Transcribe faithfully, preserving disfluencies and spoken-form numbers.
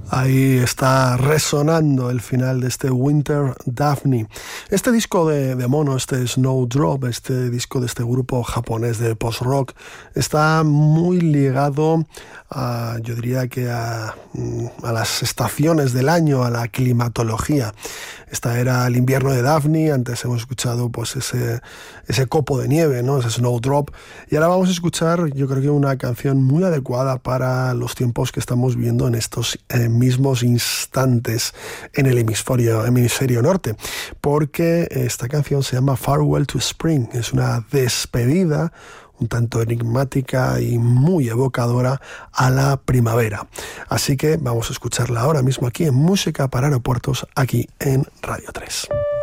Ahí está resonando el final de este Winter Daphne. Este disco de, de Mono, este Snowdrop, este disco de este grupo japonés de post-rock, está muy ligado a, yo diría que a, a las estaciones del año, a la climatología. Esta era el invierno de Daphne, antes hemos escuchado pues ese, ese copo de nieve, ¿no? Ese Snowdrop. Y ahora vamos a escuchar, yo creo que una canción muy adecuada para los tiempos que estamos viviendo en estos eh, mismos instantes en el hemisferio, hemisferio norte, porque esta canción se llama Farewell to Spring. Es una despedida un tanto enigmática y muy evocadora a la primavera. Así que vamos a escucharla ahora mismo aquí en Música para Aeropuertos, aquí en Radio tres.